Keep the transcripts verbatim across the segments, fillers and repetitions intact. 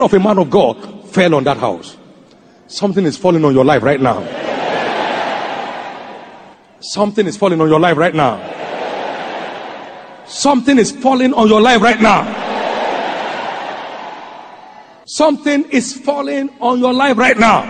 of a man of God fell on that house. Something is falling on your life right now. Something is falling on your life right now. Something is falling on your life right now. Something is falling on your life right now.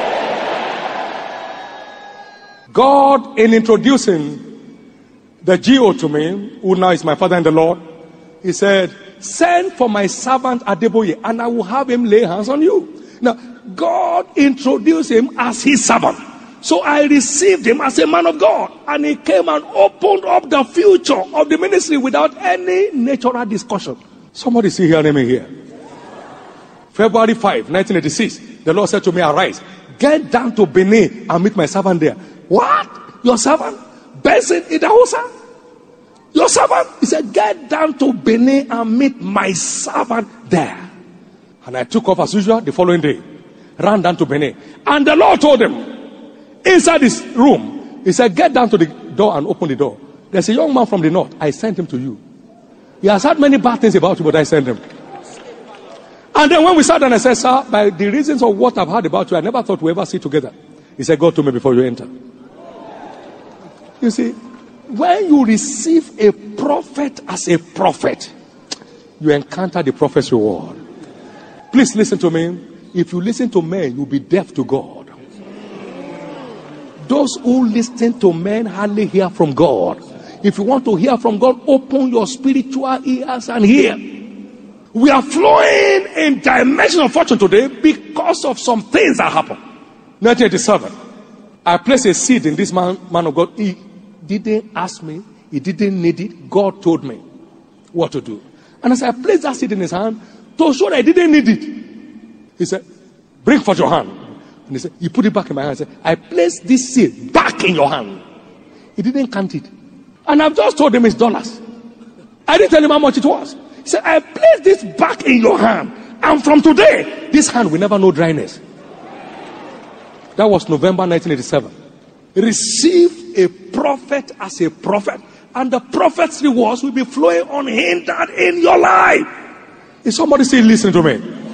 God, in introducing the G O to me, who now is my father in the Lord, he said, send for my servant Adeboye, and I will have him lay hands on you. Now, God introduced him as his servant. So I received him as a man of God. And he came and opened up the future of the ministry without any natural discussion. Somebody see hearing me here. February fifth, nineteen eighty-six, the Lord said to me, arise, get down to Benin and meet my servant there. What? Your servant? Benson Idahosa? Your servant? He said, get down to Benin and meet my servant there. And I took off as usual the following day. Ran down to Benin. And the Lord told him, inside this room, he said, get down to the door and open the door. There's a young man from the north. I sent him to you. He has heard many bad things about you, but I sent him. And then when we sat down, I said, sir, by the reasons of what I've heard about you, I never thought we'd ever sit together. He said, go to me before you enter. You see, when you receive a prophet as a prophet, you encounter the prophet's reward. Please listen to me. If you listen to men, you'll be deaf to God. Those who listen to men hardly hear from God. If you want to hear from God, open your spiritual ears and hear. We are flowing in dimension of fortune today because of some things that happened. nineteen eighty-seven, I placed a seed in this man, man of God. He didn't ask me. He didn't need it. God told me what to do. And as I placed that seed in his hand, to show that I didn't need it, he said, bring forth your hand. And he said, he put it back in my hand. He said, I placed this seed back in your hand. He didn't count it. And I've just told him it's dollars. I didn't tell him how much it was. He said, I placed this back in your hand. And from today, this hand will never know dryness. That was November nineteen eighty-seven. Receive a prophet as a prophet, and the prophet's rewards will be flowing unhindered in your life. Is somebody still listening to me?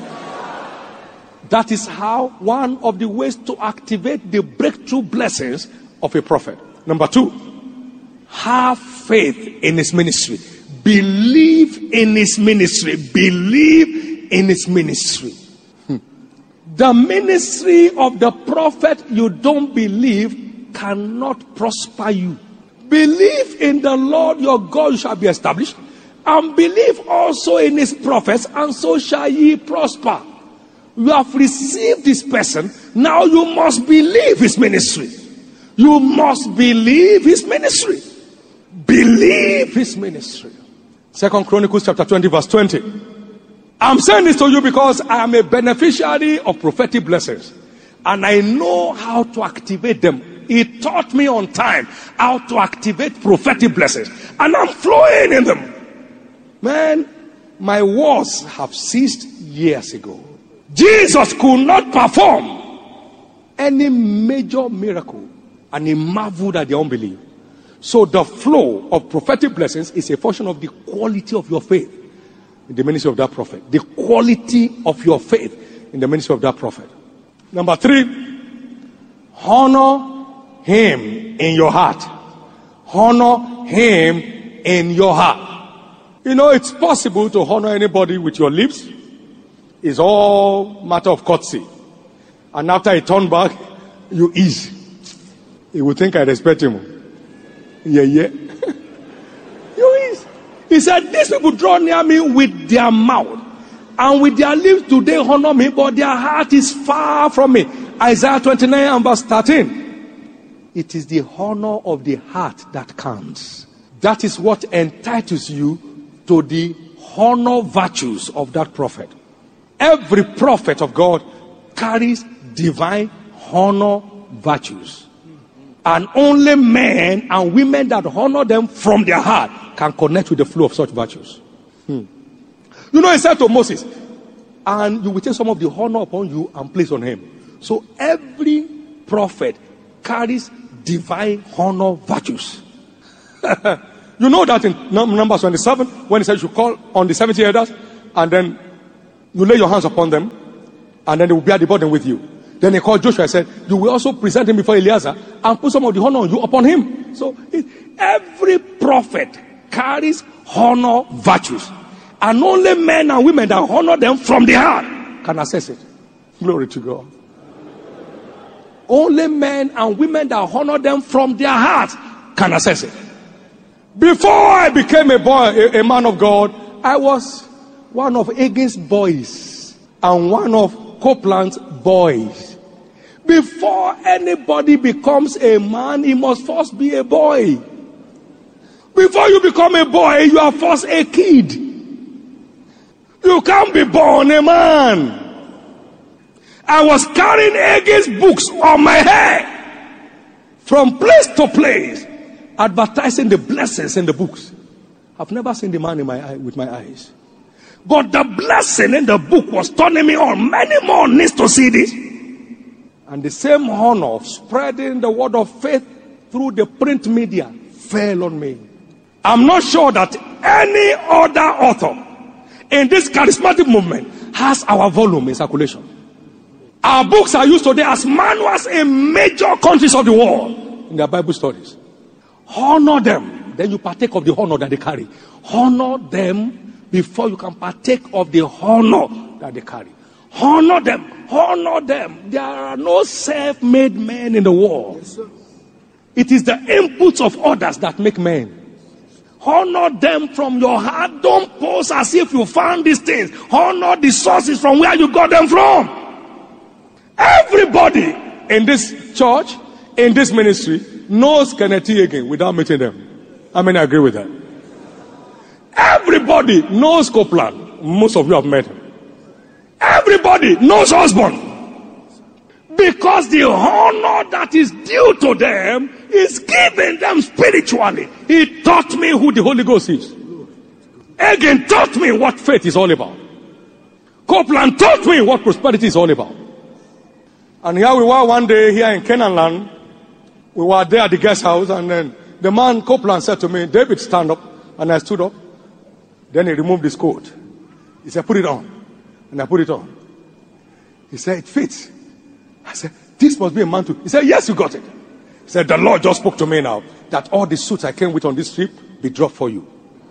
That is how one of the ways to activate the breakthrough blessings of a prophet. Number two, have faith in his ministry. Believe in his ministry. Believe in his ministry. Hmm. The ministry of the prophet you don't believe cannot prosper you. Believe in the Lord your God, you shall be established. And believe also in his prophets, and so shall ye prosper. You have received this person. Now you must believe his ministry. You must believe his ministry. Believe his ministry. Second Chronicles chapter twenty verse twenty. I'm saying this to you because I am a beneficiary of prophetic blessings. And I know how to activate them. He taught me on time how to activate prophetic blessings. And I'm flowing in them. Man, my wars have ceased years ago. Jesus could not perform any major miracle, and he marveled at their unbelief. So the flow of prophetic blessings is a function of the quality of your faith in the ministry of that prophet. The quality of your faith in the ministry of that prophet. Number three, honor him in your heart. Honor him in your heart. You know, it's possible to honor anybody with your lips. It's all matter of courtesy. And after he turned back, you ease. He would think I respect him. Yeah, yeah. You ease. He said, these people draw near me with their mouth. And with their lips do they honor me, but their heart is far from me. Isaiah twenty-nine and verse thirteen. It is the honor of the heart that counts. That is what entitles you to the honor virtues of that prophet. Every prophet of God carries divine honor virtues. And only men and women that honor them from their heart can connect with the flow of such virtues. Hmm. You know, he said to Moses, and you will take some of the honor upon you and place on him. So every prophet carries divine honor virtues. You know that in Numbers twenty-seven, when he said you should call on the seventy elders, and then You lay your hands upon them, and then they will bear the burden with you. Then he called Joshua and said, you will also present him before Eleazar and put some of the honor on you upon him. So it, every prophet carries honor virtues. And only men and women that honor them from the heart can access it. Glory to God. Only men and women that honor them from their heart can access it. Before I became a boy, a, a man of God, I was one of Hagin's boys and one of Copeland's boys. Before anybody becomes a man, he must first be a boy. Before you become a boy, you are first a kid. You can't be born a man. I was carrying Hagin's books on my head from place to place, advertising the blessings in the books. I've never seen the man in my eye with my eyes. But the blessing in the book was turning me on. Many more needs to see this. And the same honor of spreading the word of faith through the print media fell on me. I'm not sure that any other author in this charismatic movement has our volume in circulation. Our books are used today as manuals in major countries of the world in their Bible studies. Honor them, then you partake of the honor that they carry. Honor them before you can partake of the honor that they carry. Honor them, honor them. There are no self-made men in the world. Yes, sir. It is the inputs of others that make men. Honor them from your heart. Don't pose as if you found these things. Honor the sources from where you got them from. Everybody in this church, in this ministry, knows Kenneth Hagin without meeting them. How many agree with that? Everybody knows Copeland. Most of you have met him. Everybody knows Osborne. Because the honor that is due to them is given them spiritually. He taught me who the Holy Ghost is. Hagin taught me what faith is all about. Copeland taught me what prosperity is all about. And here we were one day here in Canaan land. We were there at the guest house, and then the man Copeland said to me, David, stand up. And I stood up. Then he removed his coat. He said, put it on. And I put it on. He said, it fits. I said, this must be a mantle. He said, yes, you got it. He said, the Lord just spoke to me now that all the suits I came with on this trip be dropped for you.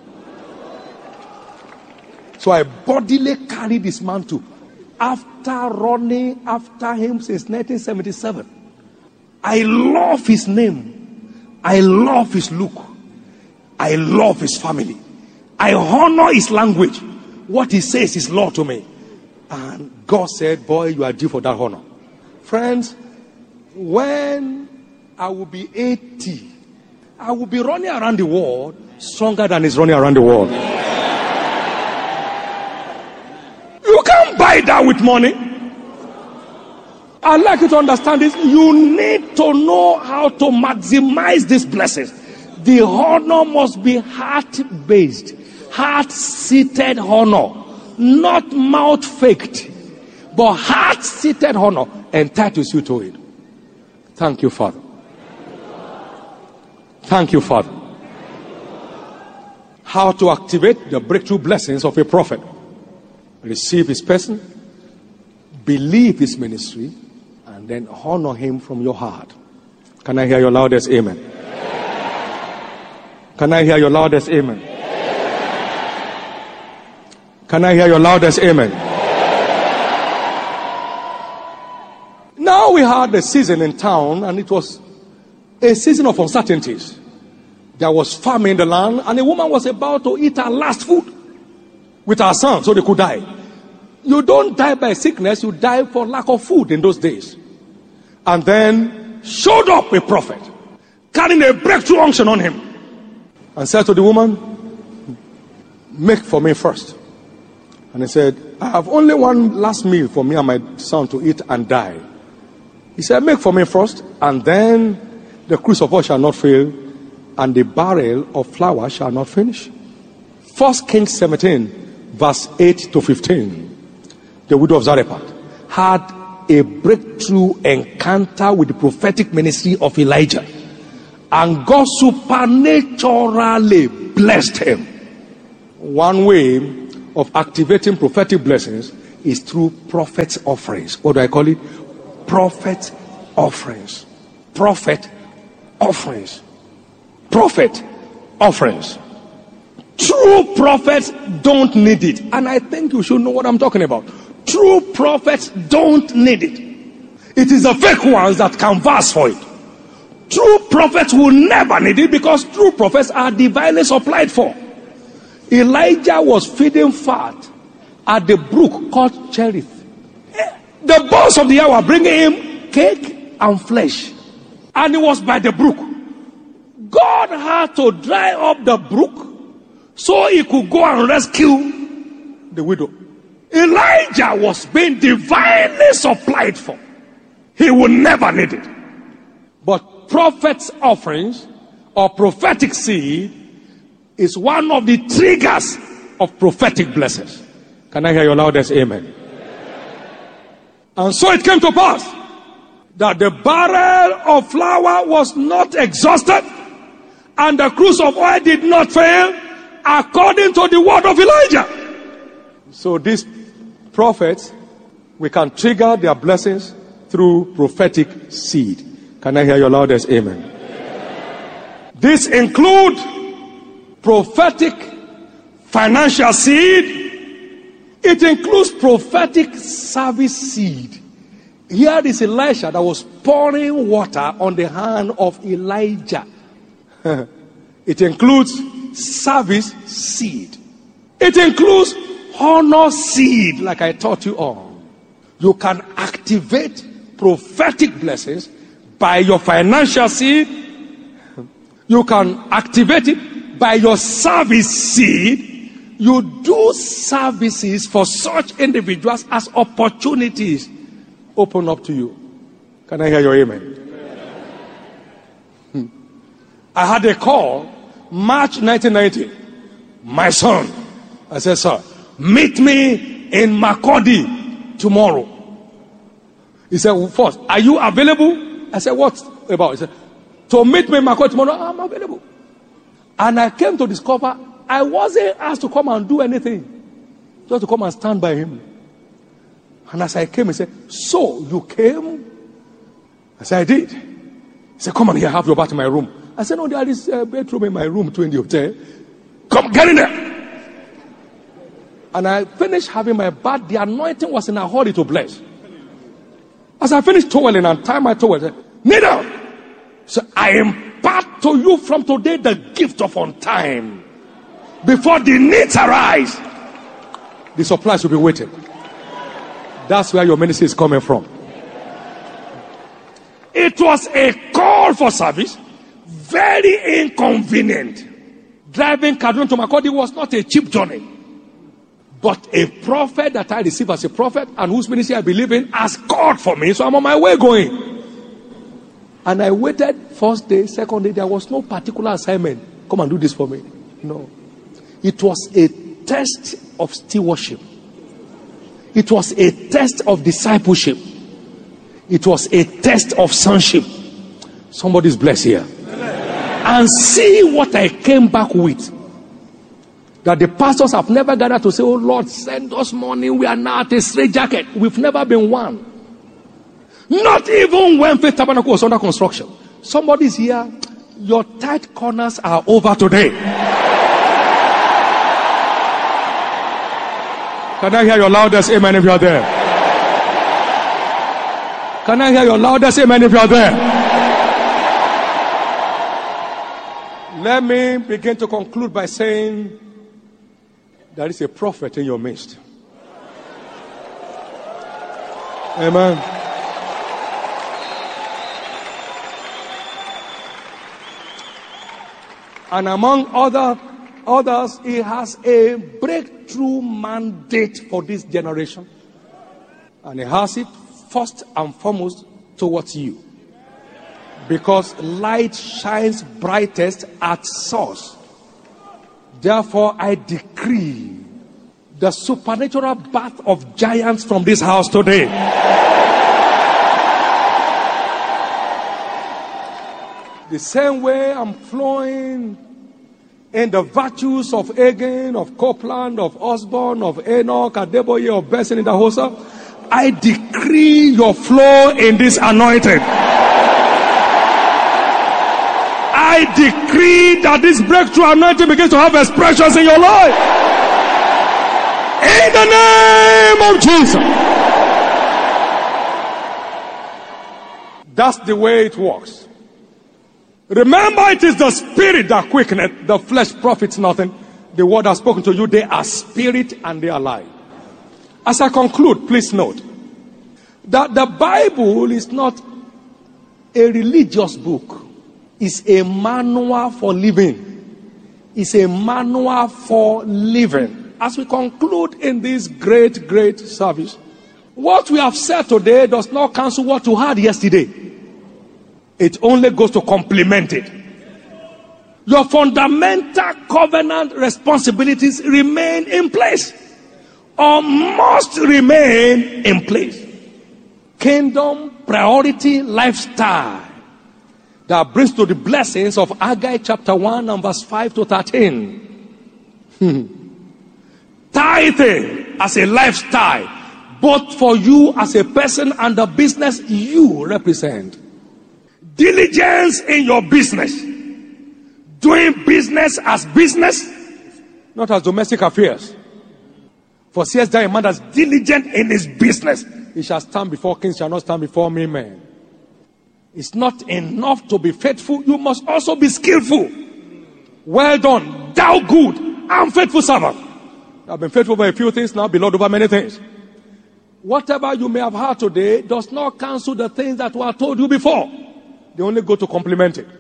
So I bodily carried this mantle after running after him since nineteen seventy-seven. I love his name. I love his look. I love his family. I honor his language. What he says is law to me. And God said, boy, you are due for that honor. Friends, when I will be eighty, I will be running around the world stronger than he's running around the world. You can't buy that with money. I'd like you to understand this. You need to know how to maximize these blessings. The honor must be heart-based, heart-seated honor, not mouth-faked, but heart-seated honor entitles you to it. Thank you, Father. Thank you, Father. How to activate the breakthrough blessings of a prophet. Receive his person, believe his ministry, and then honor him from your heart. Can I hear your loudest amen? Can I hear your loudest amen? Can I hear your loudest amen? Now we had a season in town, and it was a season of uncertainties. There was famine in the land, and a woman was about to eat her last food with her son so they could die. You don't die by sickness, you die for lack of food in those days. And then showed up a prophet carrying a breakthrough unction on him and said to the woman, make for me first. And he said, I have only one last meal for me and my son to eat and die. He said, make for me first, and then the cruse of oil shall not fail, and the barrel of flour shall not finish. First Kings seventeen, verse eight to fifteen. The widow of Zarephath had a breakthrough encounter with the prophetic ministry of Elijah, and God supernaturally blessed him. One way of activating prophetic blessings is through prophet's offerings. What do I call it? Prophet offerings. Prophet offerings. Prophet offerings. True prophets don't need it. And I think you should know what I'm talking about. True prophets don't need it. It is the fake ones that can vouch for it. True prophets will never need it because true prophets are divinely supplied for. Elijah was feeding fat at the brook called Cherith. The boss of the hour bringing him cake and flesh. And it was by the brook. God had to dry up the brook so he could go and rescue the widow. Elijah was being divinely supplied for. He would never need it. But prophet's offerings or prophetic seed is one of the triggers of prophetic blessings. Can I hear your loudest amen? And so it came to pass that the barrel of flour was not exhausted and the cruse of oil did not fail, according to the word of Elijah. So these prophets, we can trigger their blessings through prophetic seed. Can I hear your loudest amen? This include prophetic financial seed. It includes prophetic service seed. Here is Elisha that was pouring water on the hand of Elijah. It includes service seed. It includes honor seed, like I taught you on. You can activate prophetic blessings by your financial seed. You can activate it by your service seed. You do services for such individuals as opportunities open up to you. Can I hear your amen? Hmm. I had a call March nineteen ninety. My son, I said, sir, meet me in Makurdi tomorrow. He said, well, first, are you available? I said, what about? He said, to meet me in Makurdi tomorrow, I'm available. And I came to discover I wasn't asked to come and do anything, just to come and stand by him. And as I came, he said, so you came? I said, I did. He said, come on here, have your bath in my room. I said, no, there is a bedroom in my room, too, in the hotel. Come, get in there. And I finished having my bath. The anointing was in a hurry to bless. As I finished toweling and tied my towel, I said, kneel down. So I impart to you from today the gift of on time. Before the needs arise, the supplies will be waiting. That's where your ministry is coming from. It was a call for service, very inconvenient. Driving Kaduna to Makurdi was not a cheap journey. But a prophet that I received as a prophet and whose ministry I believe in has called for me, so I'm on my way going. And I waited first day, second day, there was no particular assignment. Come and do this for me. No. It was a test of stewardship. It was a test of discipleship. It was a test of sonship. Somebody's blessed here. And see what I came back with. That the pastors have never gathered to say, oh Lord, send us money. We are now at a straitjacket. We've never been one. Not even when Faith Tabernacle was under construction. Somebody's here. Your tight corners are over today. Can I hear your loudest amen if you are there? Can I hear your loudest amen if you are there? Let me begin to conclude by saying there is a prophet in your midst. Amen. And among other others, he has a breakthrough mandate for this generation. And he has it first and foremost towards you. Because light shines brightest at source. Therefore, I decree the supernatural birth of giants from this house today. The same way I'm flowing in the virtues of Agin, of Copeland, of Osborne, of Enoch, Adeboye, of Besson in the Hosa. I decree your flow in this anointing. I decree that this breakthrough anointing begins to have expressions in your life. In the name of Jesus. That's the way it works. Remember, it is the spirit that quickeneth, the flesh profits nothing. The word has spoken to you, they are spirit and they are life. As I conclude, please note that the Bible is not a religious book. It's a manual for living. It's a manual for living. As we conclude in this great, great service, what we have said today does not cancel what you had yesterday. It only goes to complement it. Your fundamental covenant responsibilities remain in place, or must remain in place. Kingdom priority lifestyle that brings to the blessings of Haggai chapter one and verse five to thirteen. Hmm. Tithing as a lifestyle, both for you as a person and the business you represent. Diligence in your business. Doing business as business, not as domestic affairs. For says that a man that's diligent in his business, he shall stand before kings, shall not stand before me, man. It's not enough to be faithful, you must also be skillful. Well done, thou good and faithful servant. I've been faithful over a few things, now be Lord over many things. Whatever you may have heard today does not cancel the things that were told you before. They only go to complement it.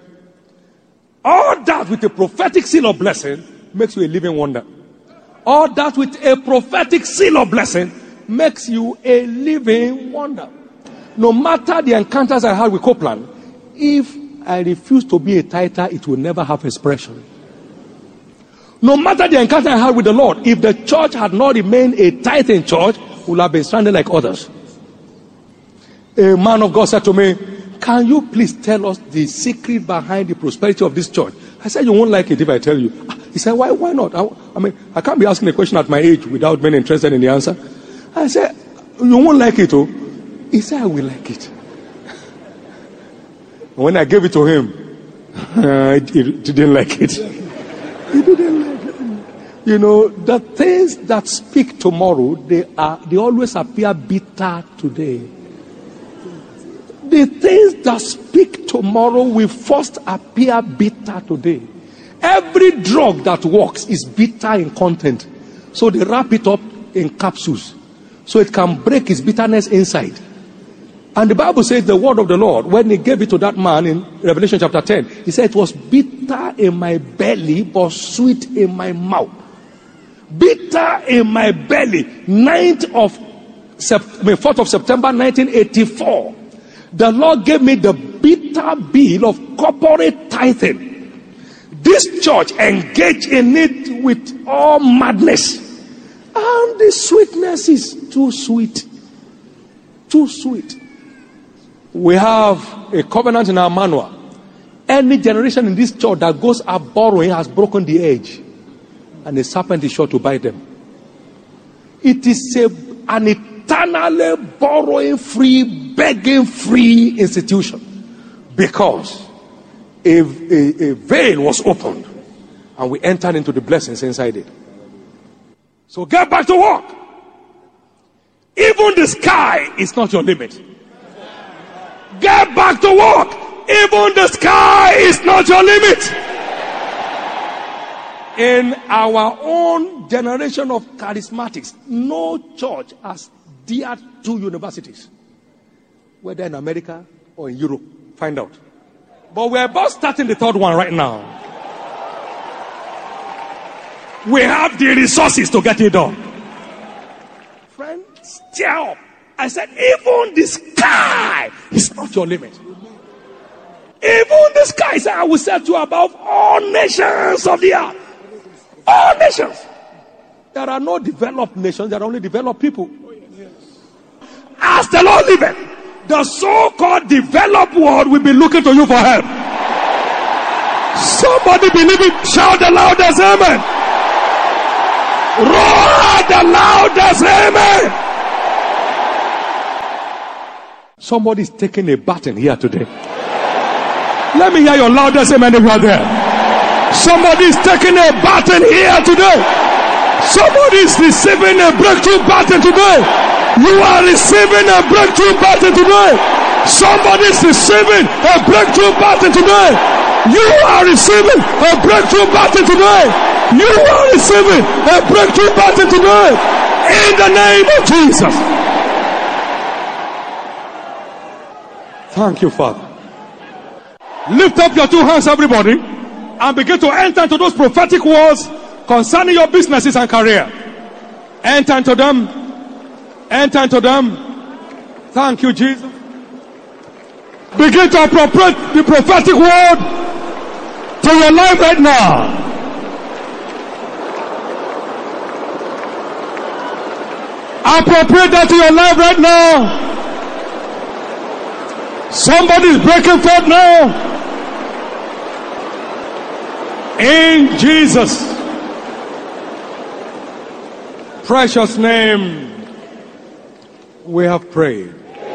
All that with a prophetic seal of blessing makes you a living wonder. All that with a prophetic seal of blessing makes you a living wonder. No matter the encounters I had with Copeland, if I refuse to be a tither, it will never have expression. No matter the encounter I had with the Lord, if the church had not remained a tithing church, we would have been stranded like others. A man of God said to me, can you please tell us the secret behind the prosperity of this church? I said, you won't like it if I tell you. He said, why, why not? I, I mean, I can't be asking a question at my age without being interested in the answer. I said, you won't like it, oh? He said, I will like it. When I gave it to him, uh, he didn't like it. He didn't like it. You know, the things that speak tomorrow, they are they always appear bitter today. The things that speak tomorrow will first appear bitter today. Every drug that works is bitter in content. So they wrap it up in capsules so it can break its bitterness inside. And the Bible says the word of the Lord, when he gave it to that man in Revelation chapter ten, he said it was bitter in my belly but sweet in my mouth. Bitter in my belly. ninth of Sept- I mean, fourth of September nineteen eighty-four. The Lord gave me the bitter bill of corporate tithing. This church engaged in it with all madness. And the sweetness is too sweet. Too sweet. We have a covenant in our manual. Any generation in this church that goes up borrowing has broken the edge. And the serpent is sure to bite them. It is a, an eternally borrowing free, begging free institution. Because a, a, a veil was opened. And we entered into the blessings inside it. So get back to work. Even the sky is not your limit. Get back to work. Even the sky is not your limit. In our own generation of charismatics, no church has dared two universities, whether in America or in Europe. Find out. But we're about starting the third one right now. We have the resources to get it done. Friend, stir up. I said, even the sky is not your limit. Even the sky, said, I will set you above all nations of the earth. All nations. There are no developed nations, there are only developed people. As the Lord liveth, the so-called developed world will be looking to you for help. Somebody believe it. Shout the loudest amen. Roar the loudest amen. Somebody is taking a baton here today. Let me hear your loudest amen if you are there. Somebody is taking a baton here today. Somebody is receiving a breakthrough baton today. You are receiving a breakthrough baton today. Somebody is receiving a breakthrough baton today. You are receiving a breakthrough baton today. You are receiving a breakthrough baton today. In the name of Jesus. Thank you, Father. Lift up your two hands, everybody, and begin to enter into those prophetic words concerning your businesses and career. Enter into them. Enter into them. Thank you, Jesus. Begin to appropriate the prophetic word to your life right now. Appropriate that to your life right now. Somebody is breaking forth now. In Jesus' precious name, we have prayed.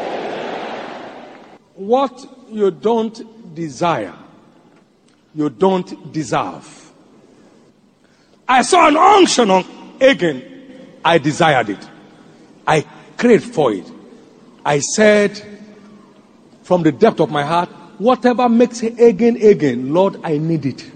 What you don't desire, you don't deserve. I saw an unction on Hagin. I desired it. I craved for it. I said from the depth of my heart, whatever makes Hagin Hagin, Lord, I need it.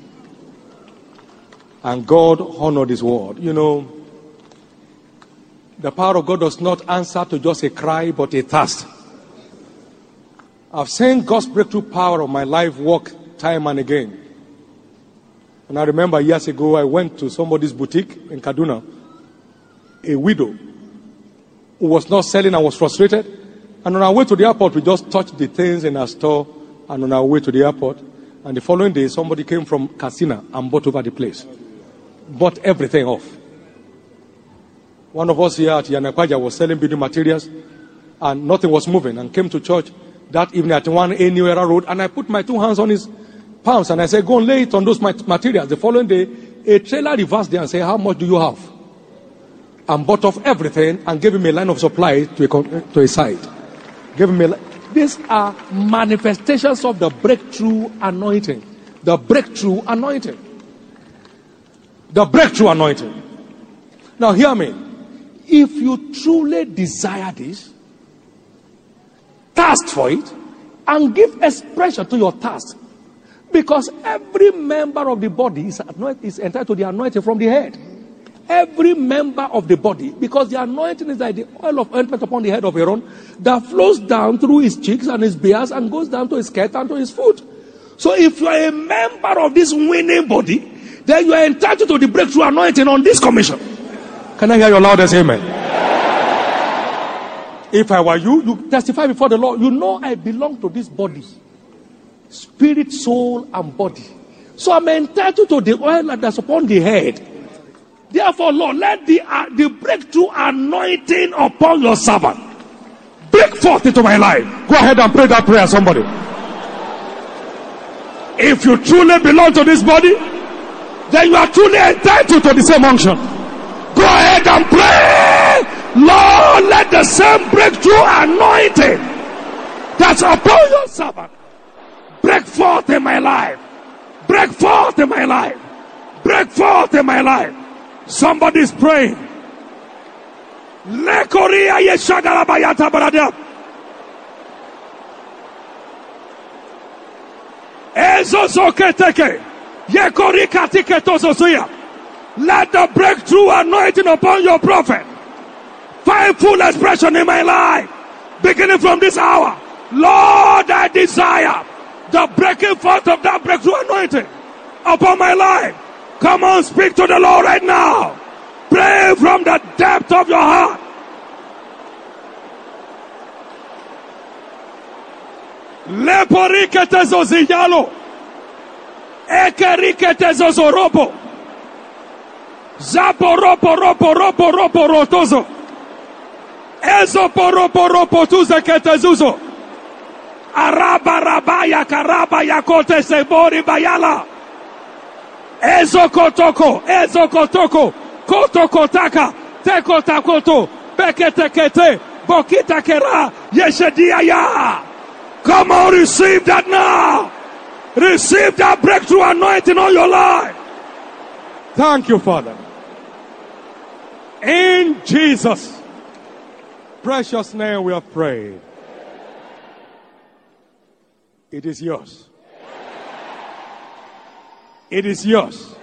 And God honored his word. You know, the power of God does not answer to just a cry, but a thirst. I've seen God's breakthrough power of my life work time and again. And I remember years ago, I went to somebody's boutique in Kaduna, a widow who was not selling and was frustrated. And on our way to the airport, we just touched the things in our store and on our way to the airport. And the following day, somebody came from Katsina and bought over the place. Bought everything off. One of us here at Yanakwaja was selling building materials and nothing was moving, and came to church that evening at one A New Era Road, and I put my two hands on his palms and I said, go and lay it on those materials. The following day, a trailer reversed there and said, how much do you have? And bought off everything and gave him a line of supply to a, to a site. Gave him a, these are manifestations of the breakthrough anointing. The breakthrough anointing. The breakthrough anointing. Now hear me. If you truly desire this, thirst for it, and give expression to your thirst. Because every member of the body is, anointed, is entitled to the anointing from the head. Every member of the body. Because the anointing is like the oil of ointment upon the head of Aaron that flows down through his cheeks and his beards and goes down to his skirt and to his foot. So if you are a member of this winning body, then you are entitled to the breakthrough anointing on this commission. Can I hear your loudest amen? If I were you, you testify before the Lord. You know I belong to this body. Spirit, soul, and body. So I'm entitled to the oil that's upon the head. Therefore, Lord, let the, uh, the breakthrough anointing upon your servant break forth into my life. Go ahead and pray that prayer, somebody. If you truly belong to this body, then you are truly entitled to the same unction. Go ahead and pray. Lord, let the same breakthrough anointing that's upon your servant break forth in my life. Break forth in my life. Break forth in my life. Somebody's praying. Lekoria yeshagalabayata brada. Ezozoketeke. Yekorika tiketozosuya. Let the breakthrough anointing upon your prophet find full expression in my life. Beginning from this hour. Lord, I desire the breaking forth of that breakthrough anointing upon my life. Come on, speak to the Lord right now. Pray from the depth of your heart. Leporikete zoziyalo. Ekerikete zozorobo. Zaporopo ropo ropo ropo rotozo. Ezoporopo ropo tuzekete zuzo. Araba rabaya karaba yakote sebori bayala. Ezokotoko, ezokotoko, kotokotaka, tekotakoto, beketekete, bokitakera, yeshediaya. Come on, receive that now. Receive that breakthrough anointing on your life. Thank you, Father. In Jesus' precious name we have prayed. It is yours. It is yours.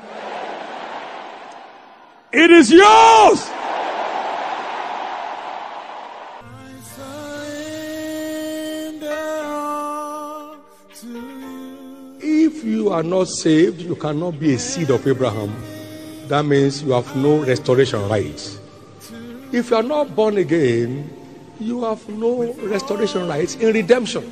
It is yours. If you are not saved, you cannot be a seed of Abraham. That means you have no restoration rights. If you are not born again, you have no restoration rights in redemption.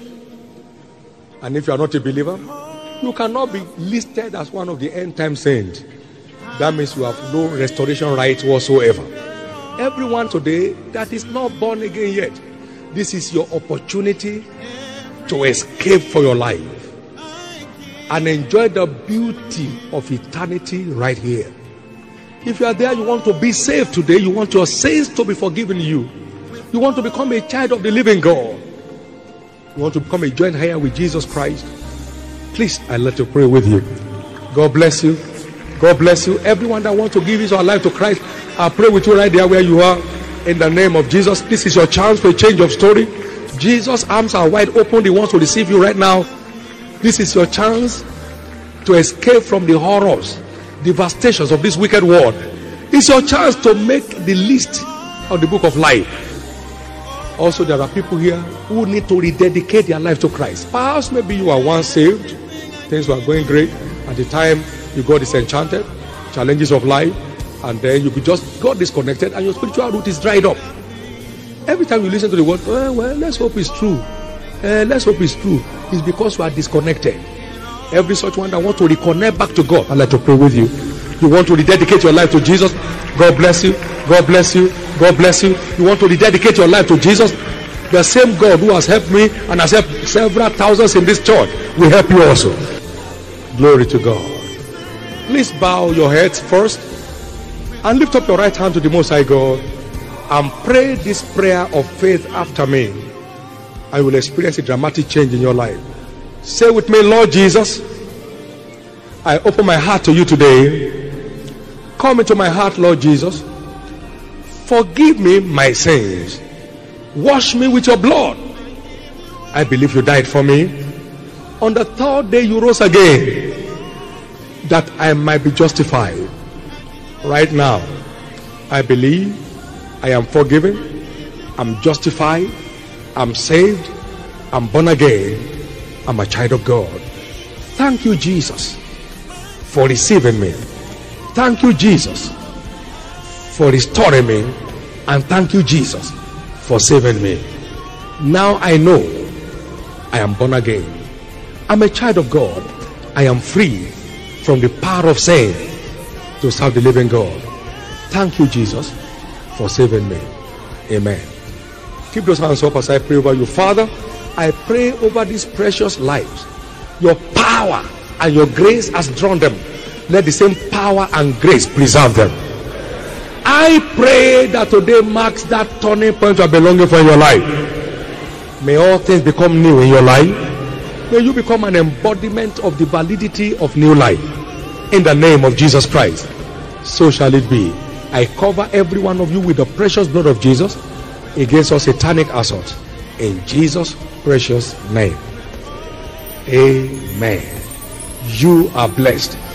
And if you are not a believer, you cannot be listed as one of the end time saints. That means you have no restoration rights whatsoever. Everyone today that is not born again yet, this is your opportunity to escape for your life and enjoy the beauty of eternity right here. If you are there, you want to be saved today, you want your sins to be forgiven you, you want to become a child of the living God, you want to become a joint heir with Jesus Christ, please, I'd like to pray with you. God bless you. God bless you. Everyone that wants to give his or her life to Christ, I'll pray with you right there where you are. In the name of Jesus, this is your chance for a change of story. Jesus' arms are wide open. He wants to receive you right now. This is your chance to escape from the horrors, devastations of this wicked world. It's your chance to make the list of the book of life. Also, there are people here who need to rededicate their life to Christ. Perhaps maybe you are once saved, things were going great. At the time you got disenchanted, challenges of life, and then you just got disconnected and your spiritual root is dried up. Every time you listen to the word, well, well let's hope it's true. Uh, let's hope it's true. It's because you are disconnected. Every such one that wants to reconnect back to God, I'd like to pray with you. You want to rededicate your life to Jesus? God bless you. God bless you. God bless you. You want to rededicate your life to Jesus? The same God who has helped me and has helped several thousands in this church will help you also. Glory to God. Please bow your heads first and lift up your right hand to the Most High God and pray this prayer of faith after me. And you will experience a dramatic change in your life. Say with me, Lord Jesus, I open my heart to you today. Come into my heart, Lord Jesus. Forgive me my sins. Wash me with your blood. I believe you died for me. On the third day you rose again, that I might be justified. Right now, I believe I am forgiven, I'm justified, I'm saved, I'm born again, I'm a child of God. Thank you, Jesus, for receiving me. Thank you, Jesus, for restoring me. And thank you, Jesus, for saving me. Now I know I am born again. I'm a child of God. I am free from the power of sin to serve the living God. Thank you, Jesus, for saving me. Amen. Keep those hands up as I pray over you. Father, I pray over these precious lives. Your power and your grace has drawn them. Let the same power and grace preserve them. I pray that today marks that turning point of belonging for your life. May all things become new in your life. May you become an embodiment of the validity of new life. In the name of Jesus Christ. So shall it be. I cover every one of you with the precious blood of Jesus against all satanic assaults. In Jesus' precious name. Amen. You are blessed.